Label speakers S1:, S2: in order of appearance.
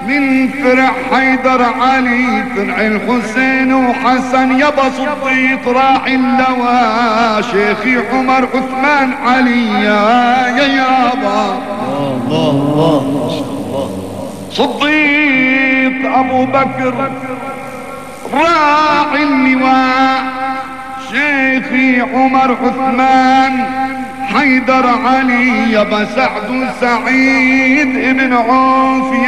S1: من فرع حيدر علي فرع الحسين وحسن يابا صديق راعي اللواء شيخي عمر عثمان علي يا يابا
S2: الله الله ما شاء الله.
S1: صديق ابو بكر راعي اللواء شيخي عمر عثمان حيدر علي يابا سعد سعيد ابن عوف